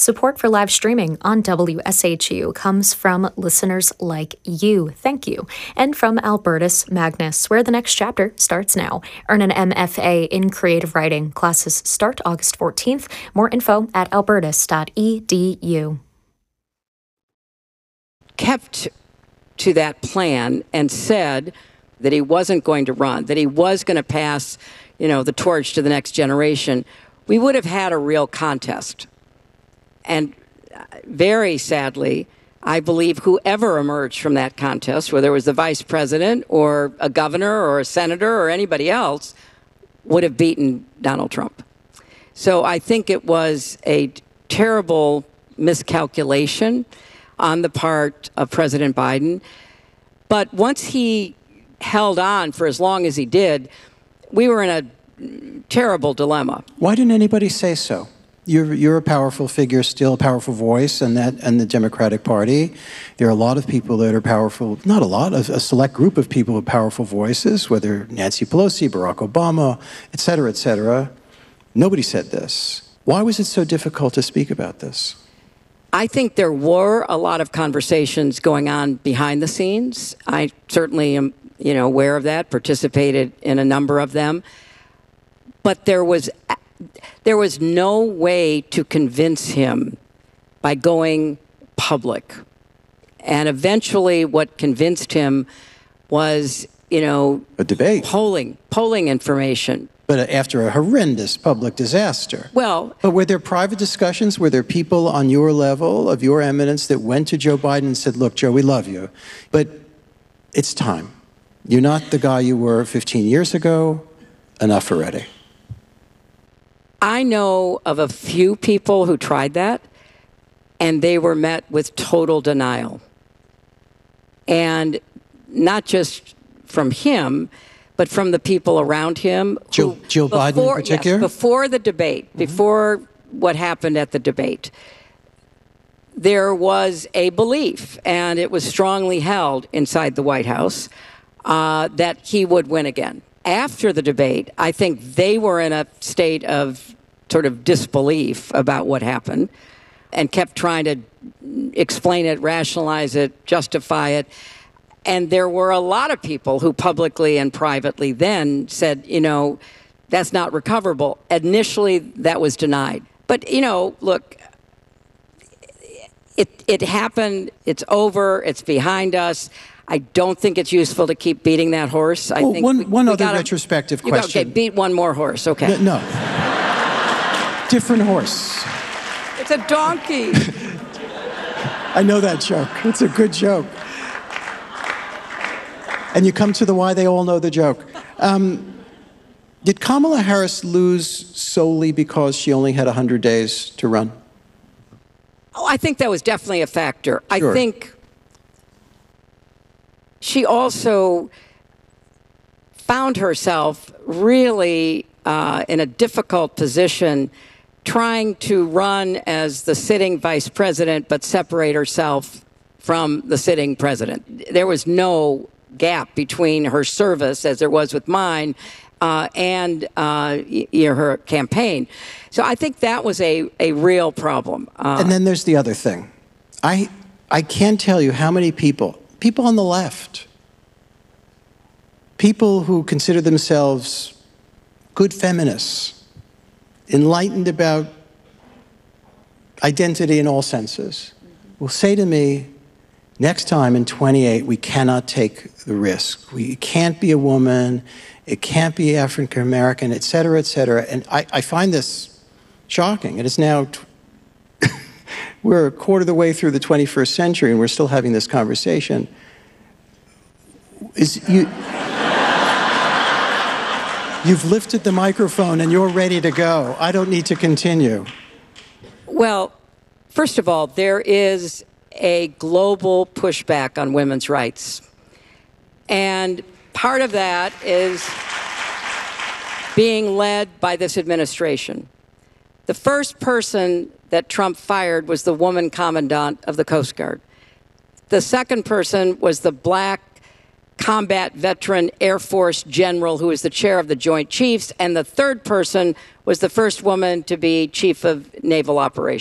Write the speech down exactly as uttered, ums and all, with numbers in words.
Support for live streaming on W S H U comes from listeners like you. Thank you. And from Albertus Magnus, where the next chapter starts now. Earn an M F A in creative writing. Classes start August fourteenth. More info at albertus dot e d u. Kept to that plan and said that he wasn't going to run, that he was going to pass, you know, the torch to the next generation, we would have had a real contest. And very sadly, I believe whoever emerged from that contest, whether it was the vice president or a governor or a senator or anybody else, would have beaten Donald Trump. So I think it was a terrible miscalculation on the part of President Biden. But once he held on for as long as he did, we were in a terrible dilemma. Why didn't anybody say so? You're, you're a powerful figure, still a powerful voice in that and the Democratic Party. There are a lot of people that are powerful, not a lot, a, a select group of people with powerful voices, whether Nancy Pelosi, Barack Obama, et cetera, et cetera. Nobody said this. Why was it so difficult to speak about this? I think there were a lot of conversations going on behind the scenes. I certainly am, you know, aware of that, participated in a number of them. But there was there was no way to convince him by going public. And eventually what convinced him was, you know, a debate, polling, polling information. But after a horrendous public disaster. Well, but were there private discussions? Were there people on your level, of your eminence, that went to Joe Biden and said, look, Joe, we love you, but it's time. You're not the guy you were fifteen years ago. Enough already. I know of a few people who tried that, and they were met with total denial. And not just from him, but from the people around him. Jill, who, Jill before, Biden in particular? Yes, before the debate, mm-hmm. before what happened at the debate, there was a belief, and it was strongly held inside the White House, uh, that he would win again. After the debate, I think they were in a state of sort of disbelief about what happened and kept trying to explain it, rationalize it, justify it. And there were a lot of people who publicly and privately then said, you know, that's not recoverable. Initially, that was denied. But, you know, look, it it happened. It's over. It's behind us. I don't think it's useful to keep beating that horse. I well, think one, we, one we other gotta, retrospective you question. Go, okay, beat one more horse. Okay. No. no. Different horse. It's a donkey. I know that joke. It's a good joke. And you come to the why they all know the joke. Um, did Kamala Harris lose solely because she only had one hundred days to run? Oh, I think that was definitely a factor. Sure. I think she also found herself really uh, in a difficult position trying to run as the sitting vice president, but separate herself from the sitting president. There was no gap between her service, as there was with mine, uh, and uh, y- y- her campaign. So I think that was a, a real problem. Uh, and then there's the other thing. I I can't tell you how many people, people on the left, people who consider themselves good feminists, enlightened about identity in all senses, will say to me, next time in twenty-eight, we cannot take the risk. We can't be a woman. It can't be African American, et cetera, et cetera. And I, I find this shocking. It is now, t- we're a quarter of the way through the twenty-first century, and we're still having this conversation. Is you... You've lifted the microphone and you're ready to go. I don't need to continue. Well, first of all, there is a global pushback on women's rights. And part of that is being led by this administration. The first person that Trump fired was the woman commandant of the Coast Guard. The second person was the black combat veteran Air Force general who is the chair of the Joint Chiefs. And the third person was the first woman to be chief of naval operations.